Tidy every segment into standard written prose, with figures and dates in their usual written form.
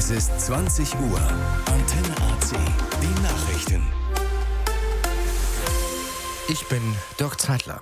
Es ist 20 Uhr. Antenne AC. Die Nachrichten. Ich bin Dirk Zeitler.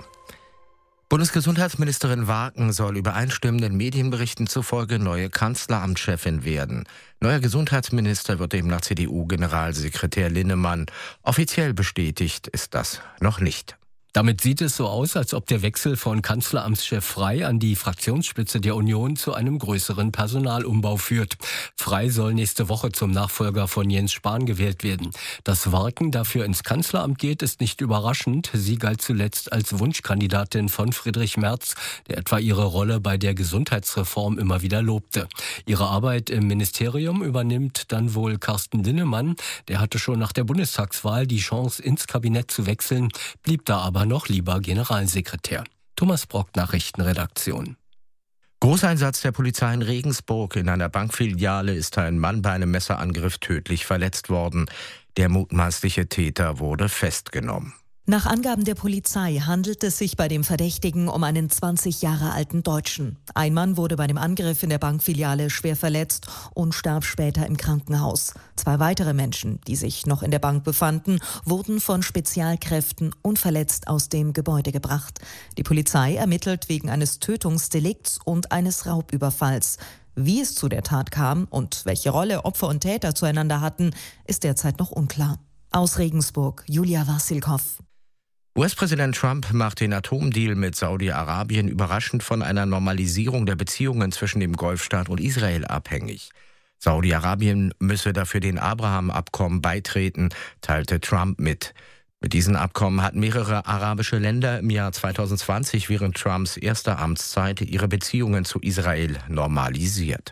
Bundesgesundheitsministerin Waaken soll übereinstimmenden Medienberichten zufolge neue Kanzleramtschefin werden. Neuer Gesundheitsminister wird demnach CDU-Generalsekretär Linnemann. Offiziell bestätigt ist das noch nicht. Damit sieht es so aus, als ob der Wechsel von Kanzleramtschef Frey an die Fraktionsspitze der Union zu einem größeren Personalumbau führt. Frey soll nächste Woche zum Nachfolger von Jens Spahn gewählt werden. Dass Waaken dafür ins Kanzleramt geht, ist nicht überraschend. Sie galt zuletzt als Wunschkandidatin von Friedrich Merz, der etwa ihre Rolle bei der Gesundheitsreform immer wieder lobte. Ihre Arbeit im Ministerium übernimmt dann wohl Carsten Linnemann. Der hatte schon nach der Bundestagswahl die Chance, ins Kabinett zu wechseln, blieb da aber noch lieber Generalsekretär. Thomas Brock, Nachrichtenredaktion. Großeinsatz der Polizei in Regensburg. In einer Bankfiliale ist ein Mann bei einem Messerangriff tödlich verletzt worden. Der mutmaßliche Täter wurde festgenommen. Nach Angaben der Polizei handelt es sich bei dem Verdächtigen um einen 20 Jahre alten Deutschen. Ein Mann wurde bei dem Angriff in der Bankfiliale schwer verletzt und starb später im Krankenhaus. 2 weitere Menschen, die sich noch in der Bank befanden, wurden von Spezialkräften unverletzt aus dem Gebäude gebracht. Die Polizei ermittelt wegen eines Tötungsdelikts und eines Raubüberfalls. Wie es zu der Tat kam und welche Rolle Opfer und Täter zueinander hatten, ist derzeit noch unklar. Aus Regensburg, Julia Wassilkow. US-Präsident Trump macht den Atomdeal mit Saudi-Arabien überraschend von einer Normalisierung der Beziehungen zwischen dem Golfstaat und Israel abhängig. Saudi-Arabien müsse dafür den Abraham-Abkommen beitreten, teilte Trump mit. Mit diesen Abkommen hatten mehrere arabische Länder im Jahr 2020 während Trumps erster Amtszeit ihre Beziehungen zu Israel normalisiert.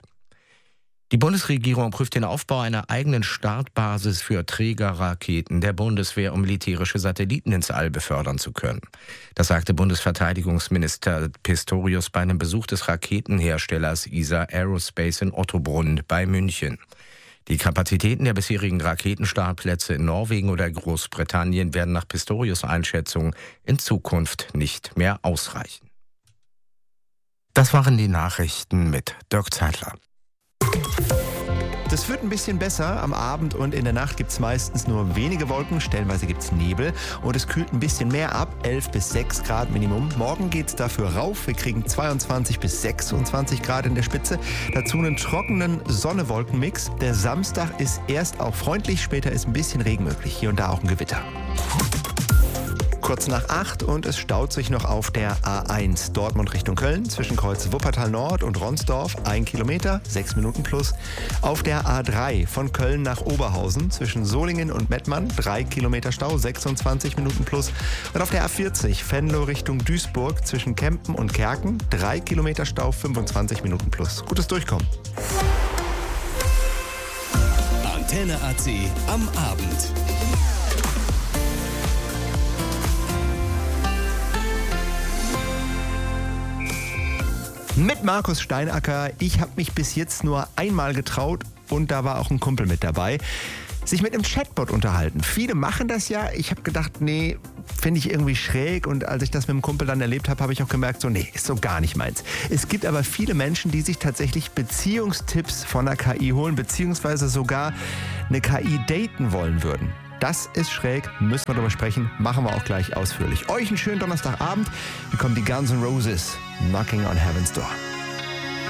Die Bundesregierung prüft den Aufbau einer eigenen Startbasis für Trägerraketen der Bundeswehr, um militärische Satelliten ins All befördern zu können. Das sagte Bundesverteidigungsminister Pistorius bei einem Besuch des Raketenherstellers ESA Aerospace in Ottobrunn bei München. Die Kapazitäten der bisherigen Raketenstartplätze in Norwegen oder Großbritannien werden nach Pistorius' Einschätzung in Zukunft nicht mehr ausreichen. Das waren die Nachrichten mit Dirk Zeitler. Das wird ein bisschen besser. Am Abend und in der Nacht gibt es meistens nur wenige Wolken, stellenweise gibt es Nebel und es kühlt ein bisschen mehr ab, 11 bis 6 Grad Minimum. Morgen geht es dafür rauf, wir kriegen 22 bis 26 Grad in der Spitze. Dazu einen trockenen Sonne-Wolken-Mix. Der Samstag ist erst auch freundlich, später ist ein bisschen Regen möglich, hier und da auch ein Gewitter. Kurz nach 8 und es staut sich noch auf der A1 Dortmund Richtung Köln zwischen Kreuz Wuppertal Nord und Ronsdorf 1 Kilometer, 6 Minuten plus. Auf der A3 von Köln nach Oberhausen zwischen Solingen und Mettmann 3 Kilometer Stau, 26 Minuten plus. Und auf der A40 Venlo Richtung Duisburg zwischen Kempen und Kerken 3 Kilometer Stau, 25 Minuten plus. Gutes Durchkommen. Antenne AC am Abend. Mit Markus Steinacker. Ich habe mich bis jetzt nur einmal getraut und da war auch ein Kumpel mit dabei. Sich mit einem Chatbot unterhalten. Viele machen das ja. Ich habe gedacht, nee, finde ich irgendwie schräg. Und als ich das mit dem Kumpel dann erlebt habe, habe ich auch gemerkt, so nee, ist so gar nicht meins. Es gibt aber viele Menschen, die sich tatsächlich Beziehungstipps von der KI holen, beziehungsweise sogar eine KI daten wollen würden. Das ist schräg, müssen wir darüber sprechen, machen wir auch gleich ausführlich. Euch einen schönen Donnerstagabend. Hier kommen die Guns N' Roses, Knocking on Heaven's Door.